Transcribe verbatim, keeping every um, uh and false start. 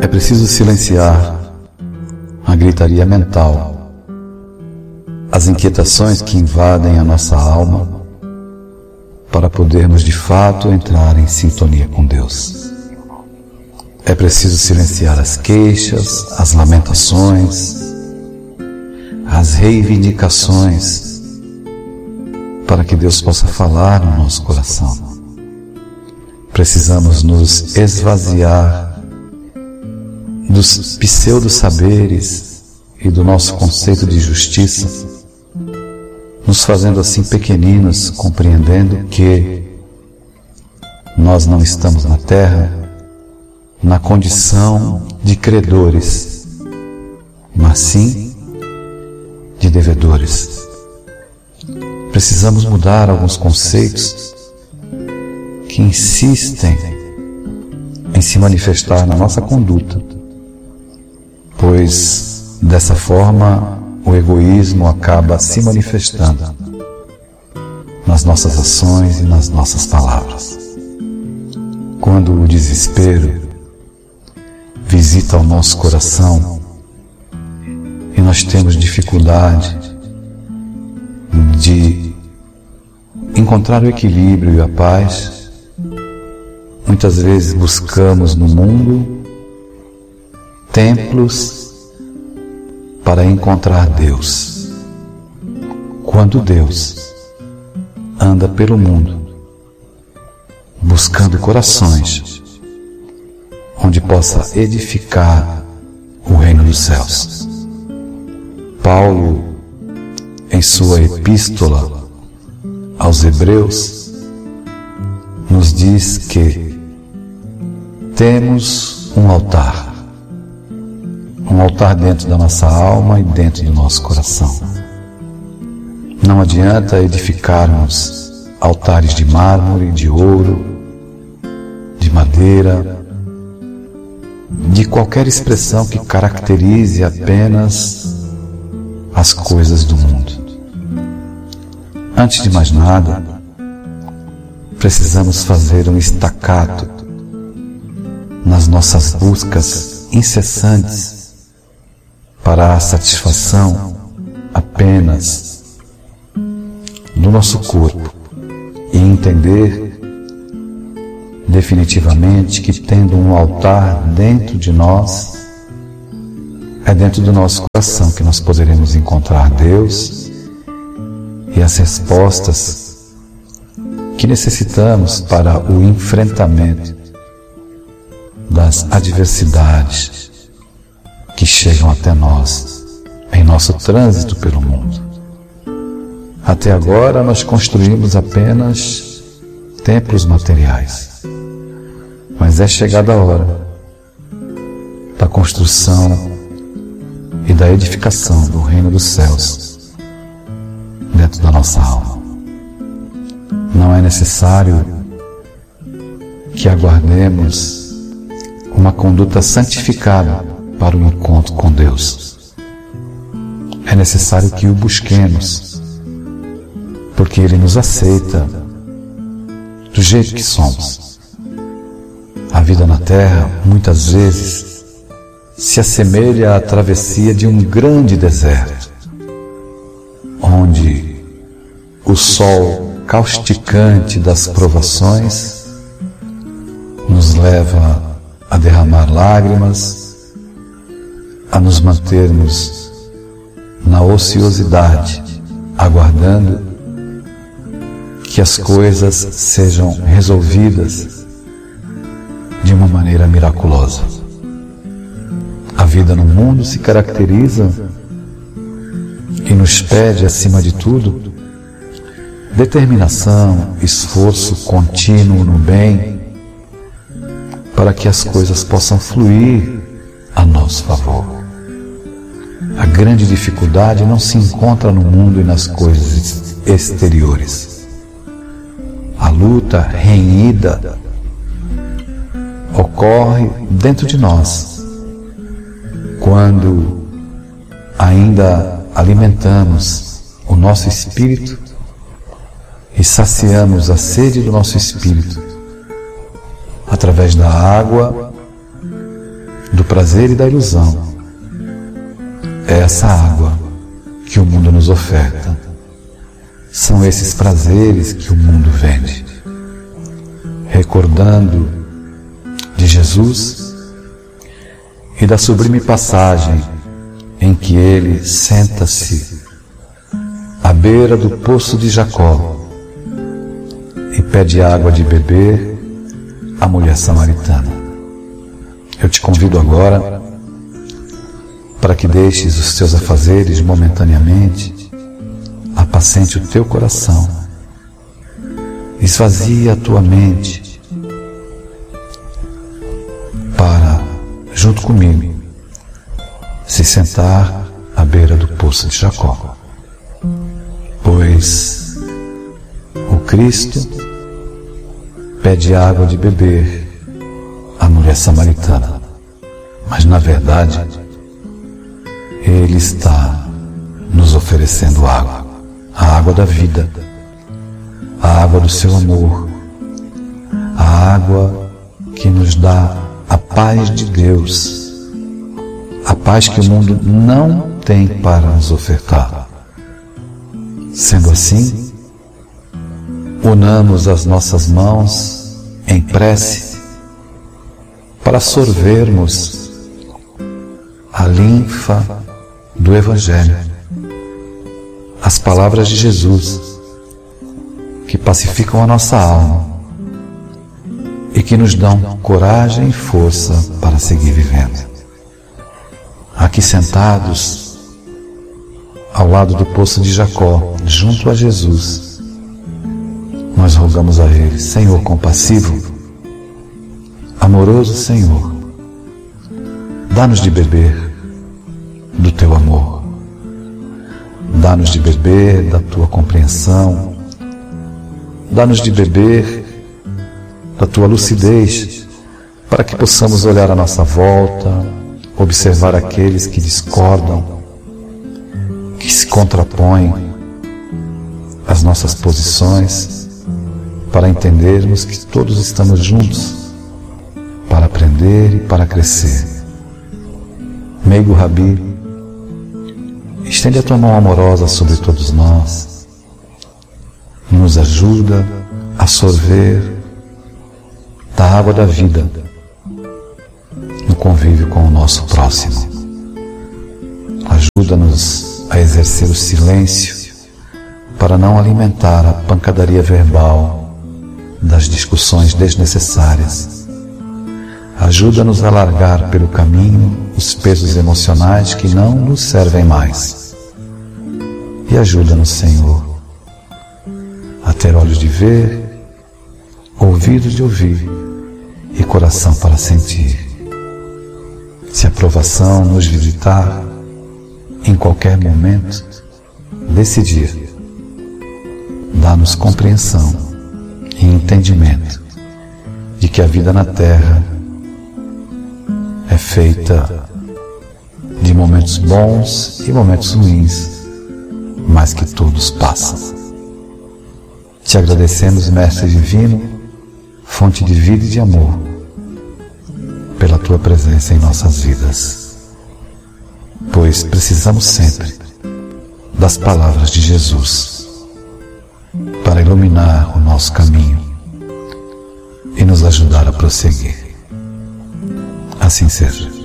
preciso silenciar a gritaria mental, as inquietações que invadem a nossa alma, para podermos de fato entrar em sintonia com Deus. É preciso silenciar as queixas, as lamentações, as reivindicações, para que Deus possa falar no nosso coração. Precisamos nos esvaziar dos pseudo-saberes e do nosso conceito de justiça, nos fazendo assim pequeninos, compreendendo que nós não estamos na terra na condição de credores, mas sim de devedores. Precisamos mudar alguns conceitos que insistem em se manifestar na nossa conduta, pois dessa forma o egoísmo acaba se manifestando nas nossas ações e nas nossas palavras. Quando o desespero visita o nosso coração e nós temos dificuldade de encontrar o equilíbrio e a paz, muitas vezes buscamos no mundo templos para encontrar Deus, quando Deus anda pelo mundo buscando corações onde possa edificar o reino dos céus. Paulo, em sua epístola aos Hebreus, nos diz que temos um altar, um altar dentro da nossa alma e dentro do nosso coração. Não adianta edificarmos altares de mármore, de ouro, de madeira, de qualquer expressão que caracterize apenas as coisas do mundo. Antes de mais nada, precisamos fazer um estacato nas nossas buscas incessantes para a satisfação apenas do nosso corpo e entender definitivamente que, tendo um altar dentro de nós, é dentro do nosso coração que nós poderemos encontrar Deus e as respostas que necessitamos para o enfrentamento das adversidades que chegam até nós em nosso trânsito pelo mundo. Até agora nós construímos apenas templos materiais, mas é chegada a hora da construção e da edificação do reino dos céus dentro da nossa alma. Não é necessário que aguardemos uma conduta santificada para o encontro com Deus. É necessário que o busquemos, porque Ele nos aceita do jeito que somos. A vida na terra, muitas vezes, se assemelha à travessia de um grande deserto, onde o sol causticante das provações nos leva a derramar lágrimas, a nos mantermos na ociosidade, aguardando que as coisas sejam resolvidas de uma maneira miraculosa. A vida no mundo se caracteriza e nos pede, acima de tudo, determinação, esforço contínuo no bem, para que as coisas possam fluir a nosso favor. A grande dificuldade não se encontra no mundo e nas coisas exteriores. A luta renhida ocorre dentro de nós, quando ainda alimentamos o nosso espírito e saciamos a sede do nosso espírito através da água, do prazer e da ilusão. É essa água que o mundo nos oferta. São esses prazeres que o mundo vende. Recordando de Jesus e da sublime passagem em que ele senta-se à beira do poço de Jacó e pede água de beber à mulher samaritana. Eu te convido agora para que deixes os teus afazeres momentaneamente, apacente o teu coração, esvazie a tua mente para, junto comigo, se sentar à beira do poço de Jacó. Pois o Cristo pede água de beber à mulher samaritana, mas na verdade Ele está nos oferecendo água, a água da vida, a água do seu amor, a água que nos dá a paz de Deus, a paz que o mundo não tem para nos ofertar. Sendo assim, unamos as nossas mãos em prece para sorvermos a linfa do Evangelho, as palavras de Jesus que pacificam a nossa alma e que nos dão coragem e força para seguir vivendo. Aqui sentados ao lado do poço de Jacó, junto a Jesus, nós rogamos a Ele: Senhor compassivo, amoroso Senhor, dá-nos de beber do Teu amor, dá-nos de beber da Tua compreensão, dá-nos de beber da Tua lucidez, para que possamos olhar à nossa volta, observar aqueles que discordam, que se contrapõem às nossas posições, para entendermos que todos estamos juntos para aprender e para crescer. Meigo Rabi, estende a tua mão amorosa sobre todos nós, nos ajuda a sorver da água da vida no convívio com o nosso próximo. Ajuda-nos a exercer o silêncio para não alimentar a pancadaria verbal das discussões desnecessárias. Ajuda-nos a largar pelo caminho os pesos emocionais que não nos servem mais. E ajuda-nos, Senhor, a ter olhos de ver, ouvidos de ouvir e coração para sentir. Se a provação nos visitar em qualquer momento desse dia, dá-nos compreensão e entendimento de que a vida na terra é feita de momentos bons e momentos ruins, mas que todos passam. Te agradecemos, Mestre Divino, fonte de vida e de amor, pela Tua presença em nossas vidas, pois precisamos sempre das palavras de Jesus para iluminar o nosso caminho e nos ajudar a prosseguir. Assim seja.